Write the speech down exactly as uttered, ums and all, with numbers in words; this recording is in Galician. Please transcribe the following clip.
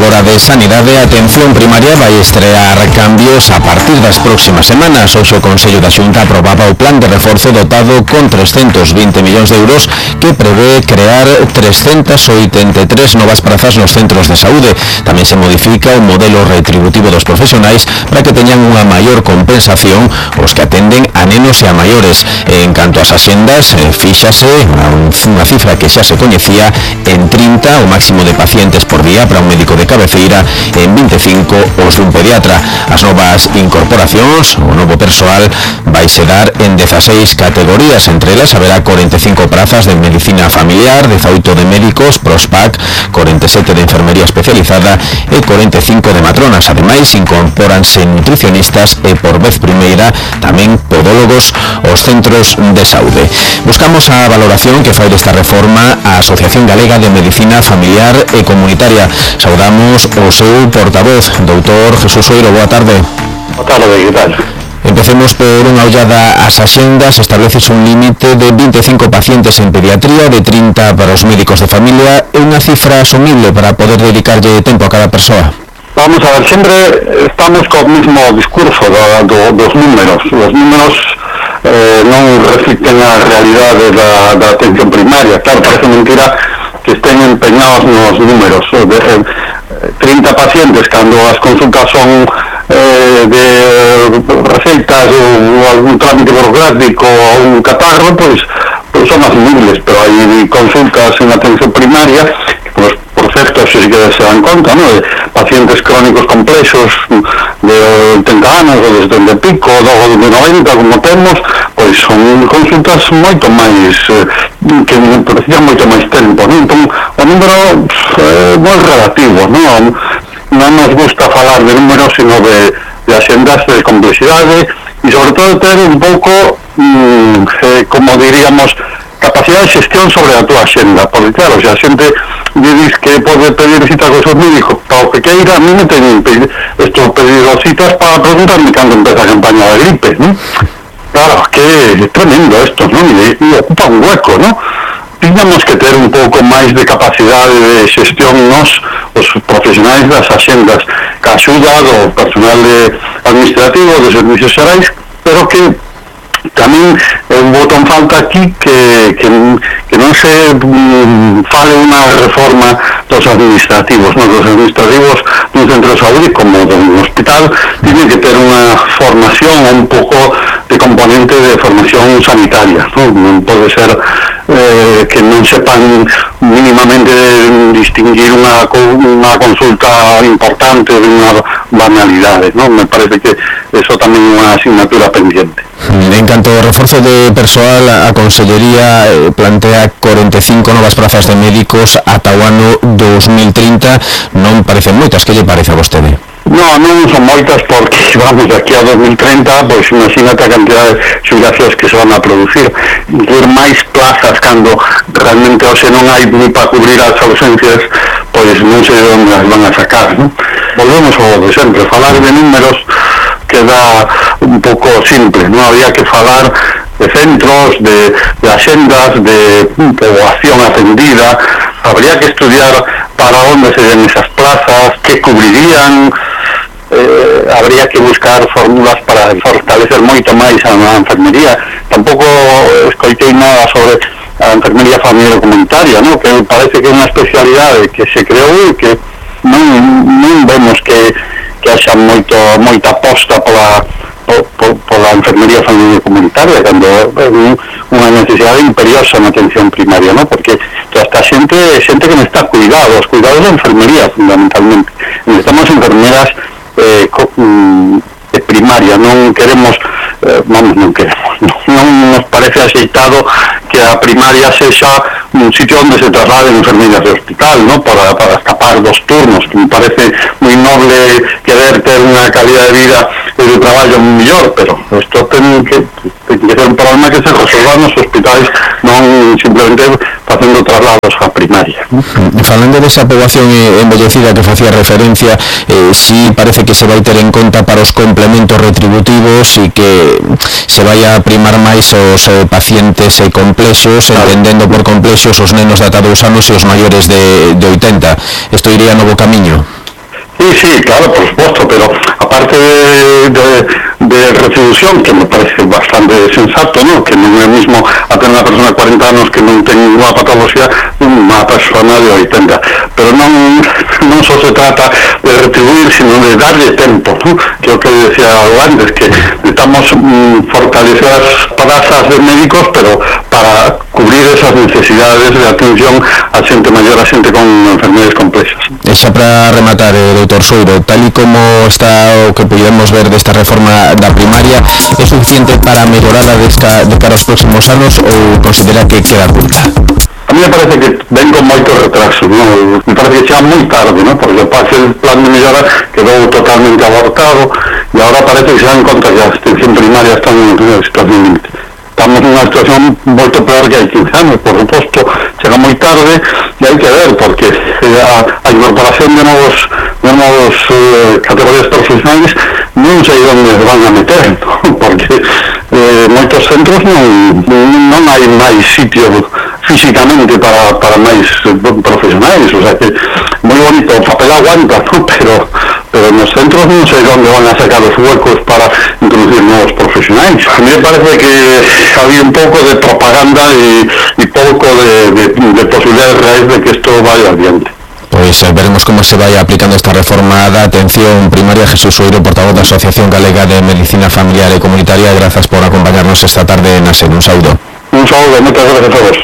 agora de Sanidade. A atención primaria vai estrear cambios a partir das próximas semanas. Hoxe o Consello da Xunta aprobaba o plan de reforzo dotado con trescentos vinte millóns de euros que prevé crear trescentas oitenta e tres novas prazas nos centros de saúde. Tamén se modifica o modelo retributivo dos profesionais para que teñan unha maior compensación os que atenden a nenos e a maiores. En canto ás axendas, fíxase unha cifra que xa se coñecía en trinta o máximo de pacientes por día para un médico de cabeceira, en vinte e cinco os dun pediatra. As novas incorporacións, o novo persoal, vaise dar en dezaseis categorías. Entre elas haberá cuarenta e cinco prazas de medicina familiar, dezaoito de médicos, prospac, cuarenta e sete de enfermería especializada e cuarenta e cinco de matronas. Ademais, incorpóranse nutricionistas e, por vez primeira, tamén podólogos aos centros de saúde. Buscamos a valoración que fai desta reforma a Asociación Galega de Medicina Familiar e Comunitaria. Saudamos o seu portavoz, doutor Jesús Oiro. Boa tarde. Boa tarde, que tal? Empecemos por unha ollada ás axendas. Estableces un límite de vinte e cinco pacientes en pediatría, de trinta para os médicos de familia. É unha cifra asumible para poder dedicarlle tempo a cada persoa? Vamos a ver, sempre estamos co mismo discurso do, do, dos números. Os números eh, non reflicten a realidade da, da atención primaria. Claro, parece mentira que estén empeñados nos números. De, eh, trinta pacientes, cando as consultas son eh, de receitas ou algún trámite burocrático ou un catarro, pois, pois son asumibles, pero hai consultas en atención primaria que pois, por certo, se que se dan conta, ¿no? De pacientes crónicos complexos de oitenta anos ou de setenta e pico, ou de noventa, como temos, pois son consultas moito máis eh, que precisan moito máis tempo, ¿no? Entón, o número é moi relativo, non? Non nos gusta falar de números, sino de, de axendas de complexidade e, sobre todo, ter un pouco, mm, eh, como diríamos, capacidade de xestión sobre a túa axenda, porque claro, se a xente dices que pode pedir citas co seu médico para o que queira, a mí me teñen estou pedido citas para preguntarme cando empeza a campaña de gripe, ¿no? Claro, que é tremendo isto, ¿no? E, e ocupa un hueco, ¿no? Tiñamos que ter un pouco máis de capacidade de xestión nos, os profesionais das axendas, que axuda do personal de administrativo, dos servicios xerais, pero que tamén é un botón falta aquí que, que, que non se um, fale unha reforma dos administrativos, non? Dos administrativos dun centro de saúde como dun hospital tiene que ter unha formación, un pouco de componente de formación sanitaria, non? Non pode ser eh, que non sepan mínimamente distinguir unha, unha consulta importante de unha banalidade, non? Me parece que eso tamén é unha asignatura pendiente. En canto ao reforzo de persoal, a Consellería eh, plantea cuarenta e cinco novas prazas de médicos ata o ano dos mil trinta. Non parecen moitas, que lle parece a vostede? No, non son moitas porque vamos aquí a dos mil treinta, pois imagínate a cantidad de xubilacións que se van a producir. Incluir máis plazas cando realmente hoxe non hai ni para cubrir as ausencias, pois non sei onde as van a sacar, non? Volvemos ao de sempre, falar de números queda un pouco simple, non había que falar de centros, de, de axendas, de poboación atendida. Habría que estudiar para onde se den esas plazas, que cubrirían, eh, habría que buscar fórmulas para fortalecer moito máis a, a enfermería. Tampouco escoitei nada sobre a enfermería familiar comunitaria, ¿no? Que parece que é unha especialidade que se creou e que non, non vemos que que haxa moito, moita aposta pola, por, pola enfermería familiar comunitaria, cando é unha necesidade imperiosa na atención primaria, ¿no? Porque toda esta xente é xente que necesita cuidados, cuidados da enfermería, fundamentalmente. Necesitamos enfermeras eh, co, mm, de primaria, non queremos, eh, vamos, non queremos, non, non nos parece axeitado que a primaria sexa un sitio onde se trasladen enfermeiras de hospital, ¿no? Para, para escapar dos turnos, que me parece moi noble querer ter unha calidad de vida e de traballo mellor, pero isto ten que, ten que ser un problema que se resolva nos hospitais, non simplemente facendo traslados a primaria. Falando desa poboación envellecida que facía referencia, eh, si parece que se vai ter en conta para os complementos retributivos e que se vai a primar máis os eh, pacientes eh, complexos, claro. Entendendo por complexos os nenos de ata dous anos e os maiores de, de oitenta. Isto iría no bo camiño? Sí, sí, claro, por supuesto, pero aparte de, de, de retribución, que me parece bastante sensato, ¿no? Que non é mismo a tener unha persona de cuarenta anos que non ten ninguna patología unha persona de oitenta, pero non non só se trata de retribuir, sino de darle tempo, ¿no? Que é o que decía antes, que necesitamos mm, fortalecer as plazas de médicos, pero para cubrir esas necesidades de atención a xente maior, a xente con enfermedades complexas. E xa para rematar, eh, doutor Soiro, tal e como está o que podemos ver desta reforma da primaria, é suficiente para mellorarla de cara aos próximos anos ou considera que queda curta? A mí me parece que ven con moito retraso, ¿no? Me parece que xa moi tarde, ¿no? Porque o plan de mellora quedou totalmente abortado e agora parece que se dan conta que a extensión primaria está en unha situación límite. Estamos nunha situación moito peor que hai quince anos, por suposto, chega moi tarde e hai que ver, porque a, a incorporación de novos, de novos eh, categorías profesionais non sei onde van a meter, ¿no? Porque eh, moitos centros non, non hai máis sitio físicamente para, para máis profesionais, o sea que moi bonito, o papel aguanta, ¿no? pero pero nos centros non sei onde van a sacar os huecos para introducir novos profesionais. A mí me parece que había un pouco de propaganda e, e pouco de, de, de posibilidades reais de que isto vaya adiante. Pois eh, veremos como se vai aplicando esta reforma da atención primaria. Jesús Soiro, portavoz da Asociación Galega de Medicina Familiar e Comunitaria, grazas por acompañarnos esta tarde na SER. Un saúdo. Un saúdo, moitas gracias a todos.